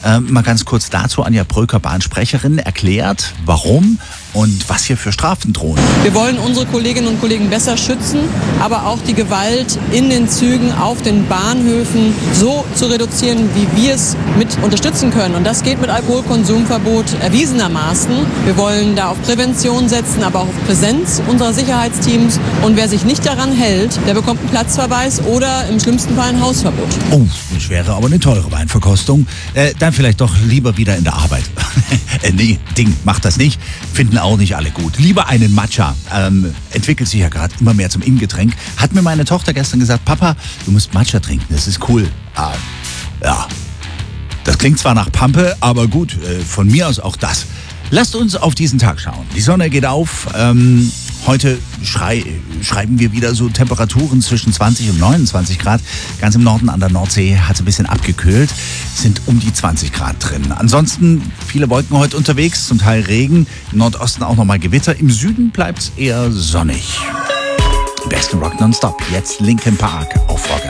Mal ganz kurz dazu, Anja Bröker, Bahnsprecherin, erklärt, warum und was hier für Strafen drohen. Wir wollen unsere Kolleginnen und Kollegen besser schützen, aber auch die Gewalt in den Zügen, auf den Bahnhöfen so zu reduzieren, wie wir es mit unterstützen können. Und das geht mit Alkoholkonsumverbot erwiesenermaßen. Wir wollen da auf Prävention setzen, aber auch auf Präsenz unserer Sicherheitsteams. Und wer sich nicht daran hält, der bekommt einen Platzverweis oder im schlimmsten Fall ein Hausverbot. Oh, das wäre aber eine teure Weinverkostung. Dann vielleicht doch lieber wieder in der Arbeit. Nee, Ding, macht das nicht. Finden auch nicht alle gut. Lieber einen Matcha. Entwickelt sich ja gerade immer mehr zum Innengetränk. Hat mir meine Tochter gestern gesagt, Papa, du musst Matcha trinken, das ist cool. Ja, das klingt zwar nach Pampe, aber gut, von mir aus auch das. Lasst uns auf diesen Tag schauen. Die Sonne geht auf. Heute schreiben wir wieder so Temperaturen zwischen 20 und 29 Grad. Ganz im Norden an der Nordsee hat es ein bisschen abgekühlt. Sind um die 20 Grad drin. Ansonsten viele Wolken heute unterwegs, zum Teil Regen. Im Nordosten auch nochmal Gewitter. Im Süden bleibt es eher sonnig. Besten Rock nonstop. Jetzt Linkin Park auf Rock.